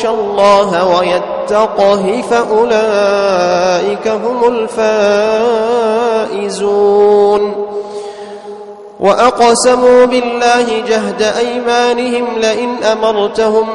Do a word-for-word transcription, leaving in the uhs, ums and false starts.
الله ويتقه فأولئك هم الفائزون. وأقسموا بالله جهد أيمانهم لئن أمرتهم